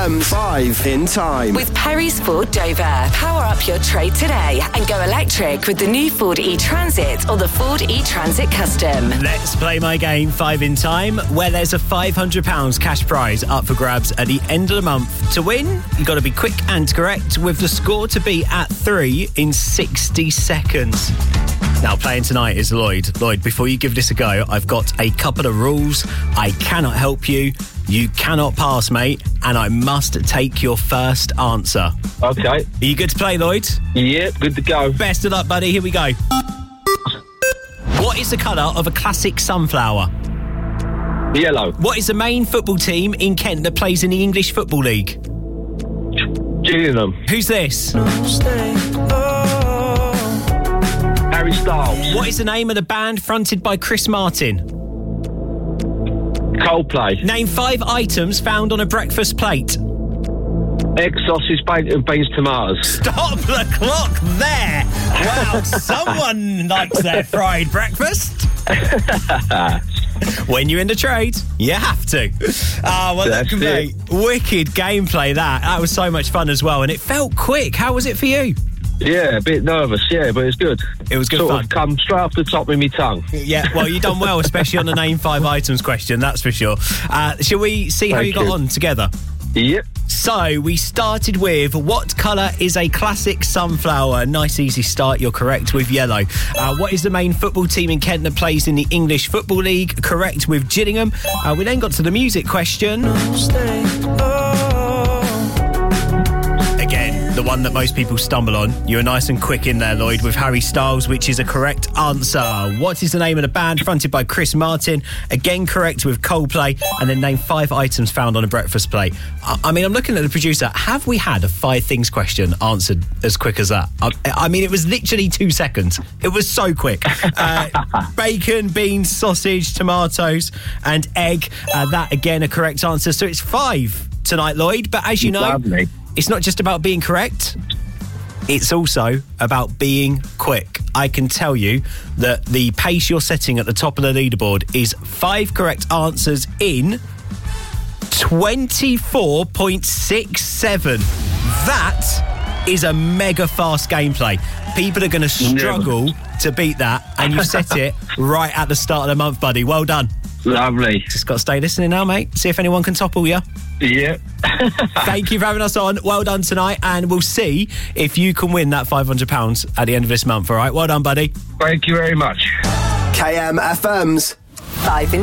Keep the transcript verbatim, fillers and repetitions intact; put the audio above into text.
Five in time. With Perry's Ford Dover. Power up your trade today and go electric with the new Ford e-Transit or the Ford e-Transit Custom. Let's play my game, Five in Time, where there's a five hundred pounds cash prize up for grabs at the end of the month. To win, you've got to be quick and correct, with the score to be at three in sixty seconds. Now, playing tonight is Lloyd. Lloyd, before you give this a go, I've got a couple of rules. I cannot help you. You cannot pass, mate. And I must take your first answer. Okay. Are you good to play, Lloyd? Yeah, good to go. Best of luck, buddy. Here we go. What is the colour of a classic sunflower? Yellow. What is the main football team in Kent that plays in the English Football League? Gillingham. Who's this? Harry Styles. What is the name of the band fronted by Chris Martin? Coldplay. Name five items found on a breakfast plate. Egg, sausage, bacon, beans, tomatoes. Stop the clock there. Wow, someone likes their fried breakfast. When you're in the trade, you have to. Ah, well, That's look, mate, wicked gameplay that. That was so much fun as well, and it felt quick. How was it for you? Yeah, a bit nervous, yeah, but it's good. It was good sort fun. Of come straight off the top of my tongue. Yeah, well, you done well, especially on the name five items question, that's for sure. Uh, shall we see how Thank you got you. on together? Yep. So, we started with what colour is a classic sunflower? Nice, easy start. You're correct with yellow. Uh, what is the main football team in Kent that plays in the English Football League? Correct with Gillingham. Uh, we then got to the music question. Again, the one that most people stumble on. You were nice and quick in there, Lloyd, with Harry Styles, which is a correct answer. What is the name of the band fronted by Chris Martin? Again, correct with Coldplay. And then name five items found on a breakfast plate. I, I mean, I'm looking at the producer. Have we had a five things question answered as quick as that? I, I mean, it was literally two seconds. It was so quick. Uh, bacon, beans, sausage, tomatoes, and egg. Uh, that, again, a correct answer. So it's five tonight, Lloyd. But as you know... Lovely. It's not just about being correct, it's also about being quick. I can tell you that the pace you're setting at the top of the leaderboard is five correct answers in twenty-four point six seven. That is a mega fast gameplay. People are going to struggle to beat that, and you've set it right at the start of the month, buddy. Well done. Lovely. Just got to stay listening now, mate. See if anyone can topple you. Yeah. Thank you for having us on. Well done tonight, and we'll see if you can win that five hundred pounds at the end of this month, all right? Well done, buddy. Thank you very much. K M F M's Five in